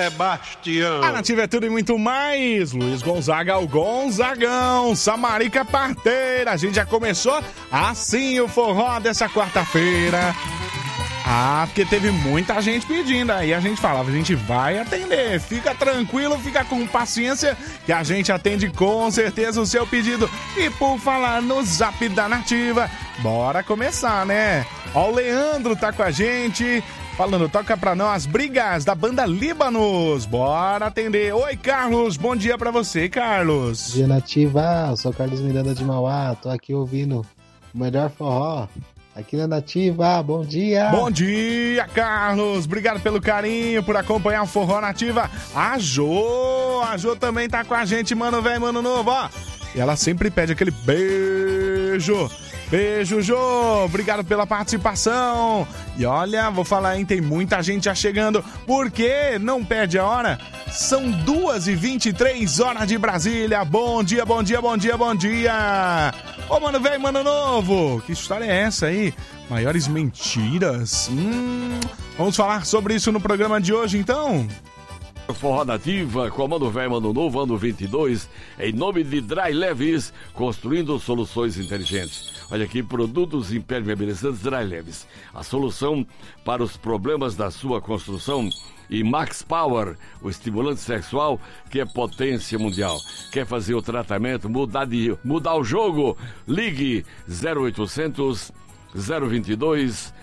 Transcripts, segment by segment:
Sebastião. A Nativa é tudo e muito mais. Luiz Gonzaga, o Gonzagão, Samarica Parteira. A gente já começou assim o forró dessa quarta-feira. Porque teve muita gente pedindo. Aí a gente falava, a gente vai atender. Fica tranquilo, fica com paciência, que a gente atende com certeza o seu pedido. E por falar no Zap da Nativa, bora começar, né? Ó, o Leandro tá com a gente, falando, toca pra nós, Brigas, da banda Líbanos. Bora atender. Oi, Carlos, bom dia pra você, Carlos. Bom dia, Nativa. Eu sou o Carlos Miranda de Mauá. Tô aqui ouvindo o melhor forró aqui na Nativa. Bom dia. Bom dia, Carlos. Obrigado pelo carinho, por acompanhar o Forró Nativa. A Jo também tá com a gente, mano velho, mano novo, ó. E ela sempre pede aquele beijo. Beijo, Jô. Obrigado pela participação. E olha, vou falar, hein, tem muita gente já chegando. Porque não perde a hora. São 2h23 de Brasília. Bom dia, bom dia, bom dia, bom dia. Ô, mano velho, mano novo. Que história é essa aí? Maiores mentiras? Vamos falar sobre isso no programa de hoje, então? Forró Nativa, comando velho, mano novo, ano 22, em nome de Dry Leves, construindo soluções inteligentes. Olha aqui, produtos impermeabilizantes Dry Leves, a solução para os problemas da sua construção. E Max Power, o estimulante sexual que é potência mundial. Quer fazer o tratamento, mudar o jogo? Ligue 0800 022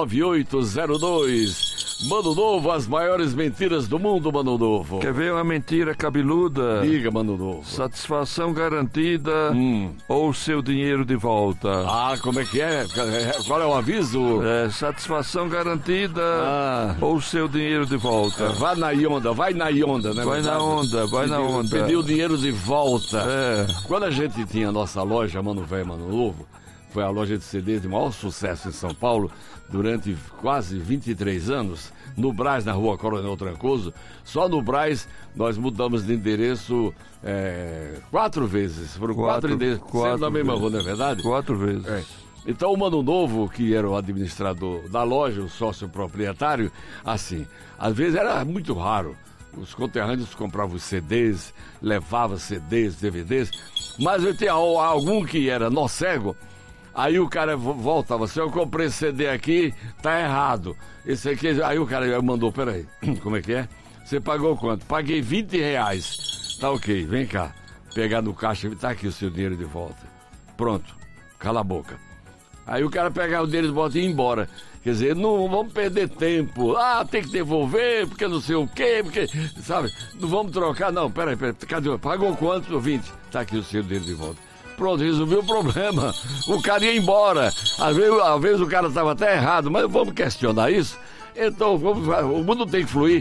9802. Mano Novo, as maiores mentiras do mundo, Mano Novo. Quer ver uma mentira cabeluda? Diga, Mano Novo. Satisfação garantida ou seu dinheiro de volta? Como é que é? Qual é o aviso? Satisfação garantida ou seu dinheiro de volta? Vai na onda, né? Vai na onda. Pediu o dinheiro de volta. Quando a gente tinha a nossa loja, Mano Velho, Mano Novo, foi a loja de CDs de maior sucesso em São Paulo durante quase 23 anos, no Brás, na rua Coronel Trancoso. Só no Brás nós mudamos de endereço 4 vezes. Foram 4 endereços, sempre na mesma rua, não é verdade? 4 vezes. Então o Mano Novo, que era o administrador da loja, o sócio proprietário, assim, às vezes era muito raro. Os conterrâneos compravam os CDs, levavam CDs, DVDs, mas eu tinha algum que era nó cego. Aí o cara voltava assim, eu comprei esse CD aqui, tá errado. Esse aqui, aí o cara mandou, peraí, como é que é? Você pagou quanto? Paguei R$20. Tá ok, vem cá. Pegar no caixa, tá aqui o seu dinheiro de volta. Pronto, cala a boca. Aí o cara pegava o dinheiro de volta e ia embora. Quer dizer, não vamos perder tempo. Tem que devolver, porque não sei o quê, porque, sabe, não vamos trocar, não, peraí, cadê? Pagou quanto? 20. Tá aqui o seu dinheiro de volta. Pronto, resolveu o problema. O cara ia embora. Às vezes o cara estava até errado, mas vamos questionar isso? Então, o mundo tem que fluir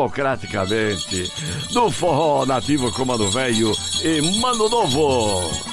democraticamente. No Forró Nativa com Mano Velho e Mano Novo.